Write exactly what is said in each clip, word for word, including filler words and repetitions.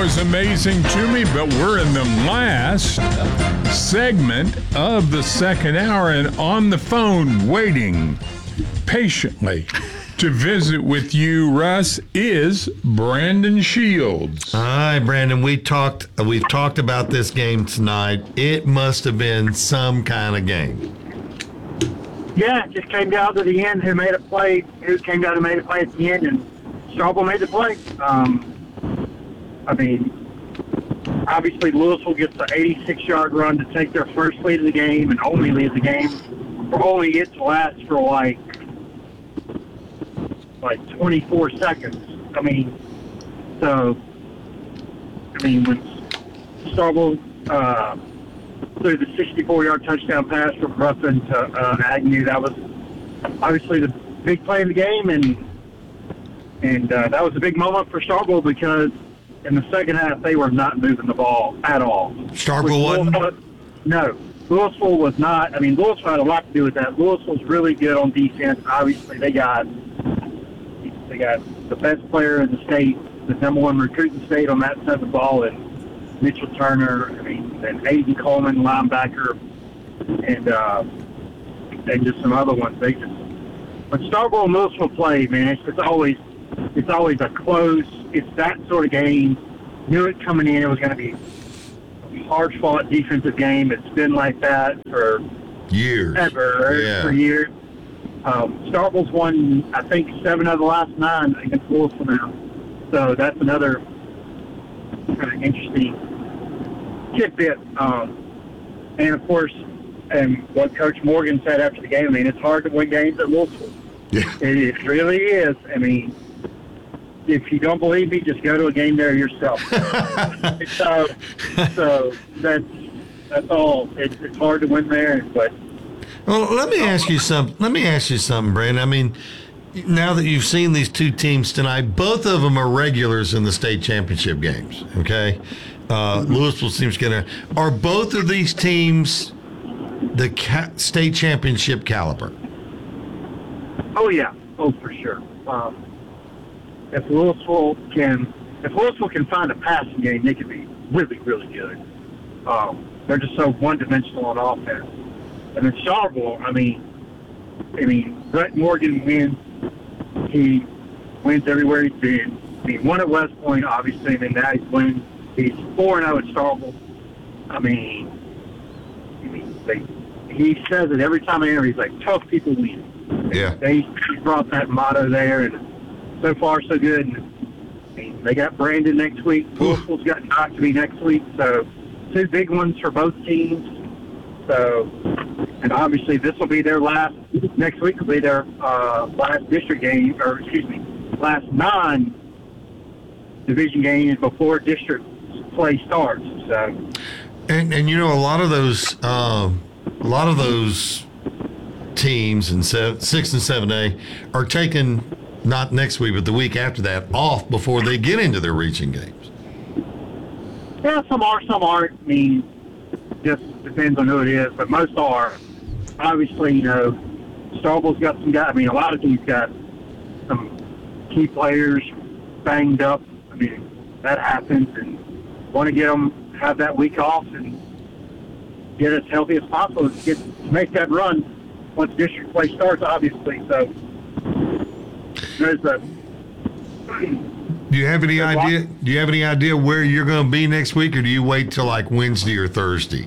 always amazing to me, but we're in the last segment of the second hour, and on the phone, waiting patiently to visit with you, Russ, is Brandon Shields. Hi, Brandon. We talked. We've talked about this game tonight. It must have been some kind of game. Yeah, it just came down to the end. Who made a play? Who came down and made a play at the end, and Starkville made the play. Um, I mean, obviously Louisville gets an eighty-six-yard run to take their first lead of the game and only lead of the game, for only it to last for like like twenty-four seconds. I mean, so I mean when Starkville uh, threw the sixty-four-yard touchdown pass from Ruffin to uh, Agnew, that was obviously the big play of the game, and and uh, that was a big moment for Starkville because in the second half they were not moving the ball at all. Starkville wasn't? No. Louisville was not. I mean, Louisville had a lot to do with that. Louisville's really good on defense. Obviously, they got they got the best player in the state, the number one recruit in the state on that side of the ball, and Mitchell Turner. I mean, and Aiden Coleman, linebacker, and uh, and just some other ones. They just when Starkville and Louisville play, man, it's, it's always it's always a close. It's that sort of game. Knew it coming in. It was going to be a hard-fought defensive game. It's been like that for years. Ever yeah. for years. Um, Starkville's won, I think, seven of the last nine against Louisville now. So that's another kind of interesting tidbit. Um, and, of course, and what Coach Morgan said after the game, I mean, it's hard to win games at Louisville. Yeah. It, it really is. I mean, if you don't believe me, just go to a game there yourself. so, so that's that's all. It's, it's hard to win there, but. Well, let me ask you some. Let me ask you something, Brandon. I mean, now that you've seen these two teams tonight, both of them are regulars in the state championship games. Okay, uh, Louisville seems gonna. Are both of these teams the ca- state championship caliber? Oh yeah. Oh, for sure. Um, If Louisville can, if Louisville can find a passing game, they could be really, really good. Um, they're just so one-dimensional on offense. And then Starkville, I mean, I mean, Brett Morgan wins. He wins everywhere he's been. I mean, won at West Point, obviously, and then now he's winning. He's four and zero at Starkville. I mean, I mean, they, he says it every time I hear. He's like, tough people win. Yeah. They he brought that motto there, and. So far, so good. I mean, they got Brandon next week. Louisville's got Knox to be next week. So two big ones for both teams. So, and obviously this will be their last, next week will be their uh, last district game, or excuse me, last non-division game before district play starts. So, And and you know a lot of those um, a lot of those teams in seven, six and seven A are taking. Not next week, but the week after that, off before they get into their region games. Yeah, some are, some aren't. I mean, just depends on who it is, but most are. Obviously, you know, Starkville's got some guys. I mean, a lot of teams got some key players banged up. I mean, that happens, and want to get them have that week off and get as healthy as possible to get to make that run once district play starts. Obviously, so. There's a, do you have any idea? Do you have any idea where you're going to be next week, or do you wait till like Wednesday or Thursday?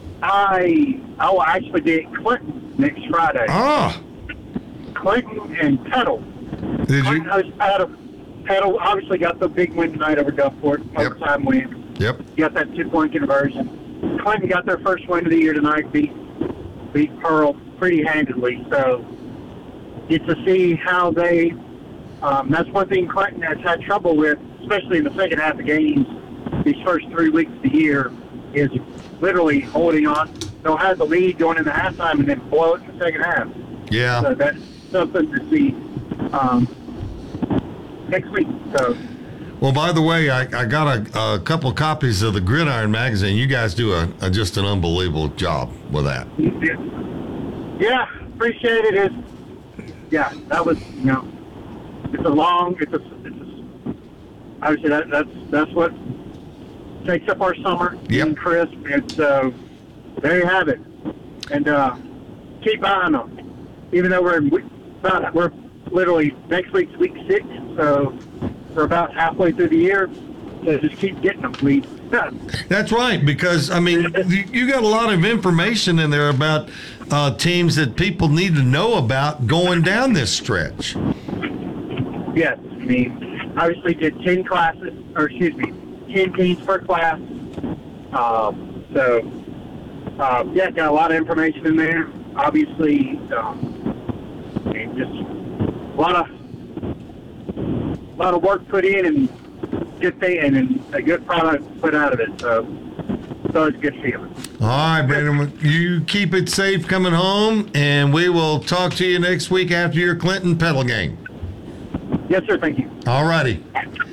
I I will actually be at Clinton next Friday. Ah, Clinton and Petal. Did Clinton you? hosts Petal. Petal obviously got the big win tonight over Gulfport, overtime win. Yep. Got that two-point conversion. Clinton got their first win of the year tonight. Beat beat Pearl pretty handedly. So get to see how they. Um, that's one thing Clinton has had trouble with, especially in the second half of games, these first three weeks of the year, is literally holding on. They'll have the lead going into halftime and then blow it in the second half. Yeah. So that's something to see um, next week. So. Well, by the way, I, I got a, a couple of copies of the Gridiron magazine. You guys do a, a just an unbelievable job with that. Yeah, appreciate it. It's, yeah, that was, you know, it's a long, it's a, it's a obviously that, that's, that's what takes up our summer, Yep. and Chris, and so there you have it. And uh, keep eyeing them. Even though we're in week, about, we're literally next week's week six, so we're about halfway through the year. So just keep getting them. We That's right, because, I mean, you, you got a lot of information in there about uh, teams that people need to know about going down this stretch. Yes, I mean, obviously did ten classes, or excuse me, ten teams per class. Um, so, uh, yeah, got a lot of information in there. Obviously, um, I mean, just a lot of, a lot of work put in and good thing, and, and a good product put out of it. So, so it's a good feeling. All right, Brandon, you keep it safe coming home, and we will talk to you next week after your Clinton Pedal game. Yes, sir. Thank you. All righty.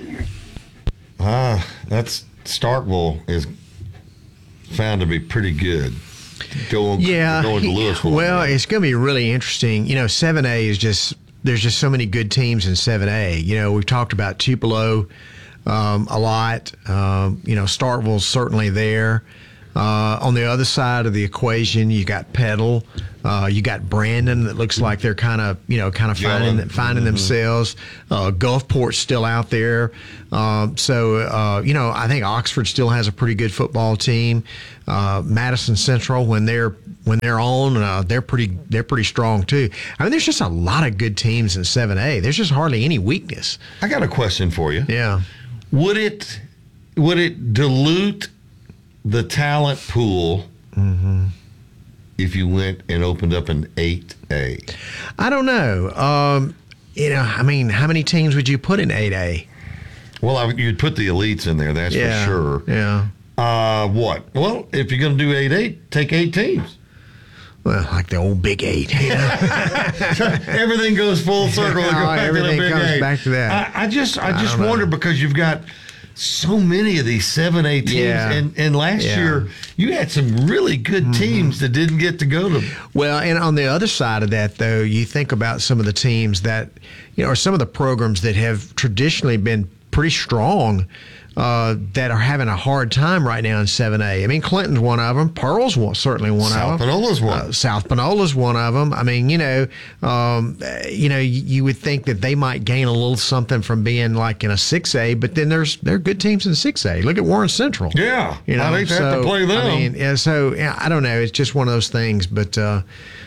Ah, that's Starkville is found to be pretty good. Going, Yeah. going to he- Louisville. Well, it's going to be really interesting. You know, seven A is just, there's just so many good teams in seven A. You know, we've talked about Tupelo um, a lot. Um, you know, Starkville's certainly there. Uh, on the other side of the equation, you got Petal. Uh, you got Brandon that looks like they're kind of, you know, kind of finding Yellow. finding Mm-hmm. themselves. Uh, Gulfport's still out there. Um, so, uh, you know, I think Oxford still has a pretty good football team. Uh, Madison Central, when they're when they're on, uh, they're pretty they're pretty strong too. I mean, there's just a lot of good teams in seven A. There's just hardly any weakness. I got a question for you. Yeah. Would it would it dilute the talent pool Mm-hmm. if you went and opened up an eight A? I don't know. Um, you know, I mean, how many teams would you put in eight A? Well, I, you'd put the elites in there, that's Yeah. for sure. Yeah. Uh, what? Well, if you're going to do eight A, take eight teams. Well, like the old Big Eight. You know? Everything goes full circle. It goes Oh, back to the everything Big comes eight. back to that. I, I just, I just don't know. wonder because you've got so many of these seven A teams, Yeah. and, and last Yeah. year you had some really good teams that didn't get to go to. Well, and on the other side of that, though, you think about some of the teams that, you know, or some of the programs that have traditionally been pretty strong uh, that are having a hard time right now in seven A. I mean, Clinton's one of them. Pearl's one, certainly one South of them. Pinola's one. Uh, South Pinola's one of them. I mean, you know, um, uh, you know, you, you would think that they might gain a little something from being like in a six A, but then there's there are good teams in six A. Look at Warren Central. Yeah, You know, I think they have to so, play them. I mean, yeah, so yeah, I don't know. It's just one of those things, but uh,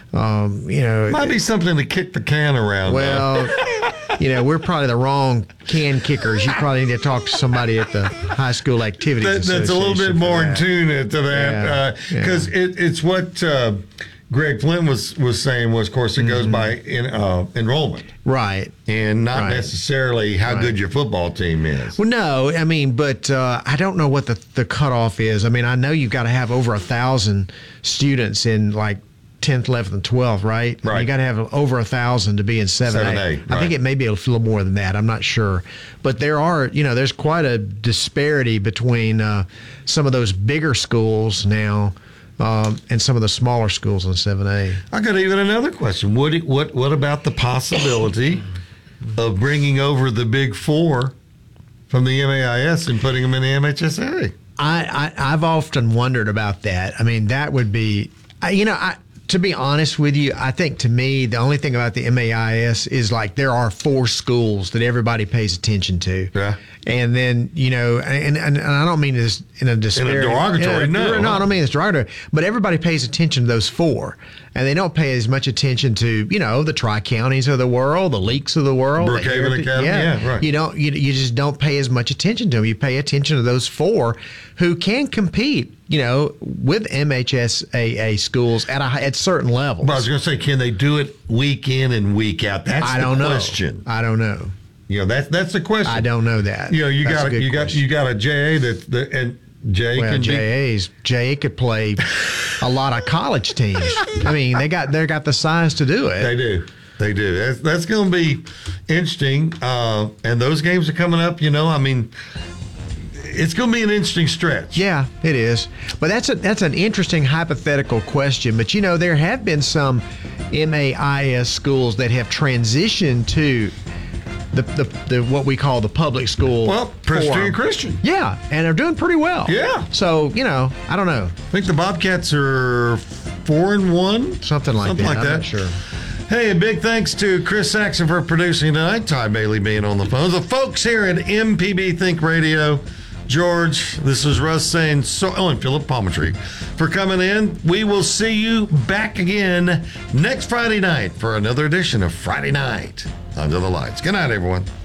um, you know, Might be something to kick the can around. though. well, you know, we're probably the wrong can kickers. You probably need to talk to somebody at the high school activities. That, that's a little bit Association for more in that. tune to Yeah, that because yeah. it, it's what uh, Greg Flynn was was saying was, of course, it goes by in, uh, enrollment Right. and not Mm-hmm. Right. necessarily how Right. good your football team is. Well, no, I mean, but uh, I don't know what the, the cutoff is. I mean, I know you've got to have over a thousand students in like tenth, eleventh, and twelfth, right? Right. You got to have over a thousand to be in seven A. seven A, I right. think it may be a little more than that. I'm not sure, but there are, you know, there's quite a disparity between uh, some of those bigger schools now um, and some of the smaller schools in seven A. I got even another question. What it- what what about the possibility of bringing over the Big Four from the M A I S and putting them in the M H S A? I, I I've often wondered about that. I mean, that would be, I, you know, I. To be honest with you, I think to me, the only thing about the M A I S is like there are four schools that everybody pays attention to. Yeah. And then, you know, and, and, and I don't mean this in a disparaging. derogatory, in a- no. No, I don't mean this derogatory. But everybody pays attention to those four. And they don't pay as much attention to, you know, the Tri-Counties of the world, the Leaks of the world. the Brookhaven Heritage- Academy, yeah, right. You don't, you, you just don't pay as much attention to them. You pay attention to those four who can compete, you know, with M H S A A schools at a, hi- at certain levels. But I was going to say, can they do it week in and week out? That's I the don't know. question. I don't know. You know, that's that's the question. I don't know that. You know, you That's a got good you got question. you got a J A that the and Jay Well, can be. J A's J A could play a lot of college teams. I mean, they got they got the size to do it. They do. They do. That's, that's going to be interesting. Uh, and those games are coming up. You know, I mean, it's going to be an interesting stretch. Yeah, it is. But that's a that's an interesting hypothetical question. But you know, there have been some M A I S schools that have transitioned to the, the, the what we call the public school. Well, Presbyterian form. Christian. Yeah, and they're doing pretty well. Yeah. So, you know, I don't know. I think the Bobcats are four and one. Something like Something that. like I'm that. not sure. Hey, a big thanks to Chris Saxon for producing tonight. Ty Bailey being on the phone. The folks here at M P B Think Radio. George, this is Russ saying so. Oh, and Philip Palmetry for coming in. We will see you back again next Friday night for another edition of Friday Night Under the Lights. Good night, everyone.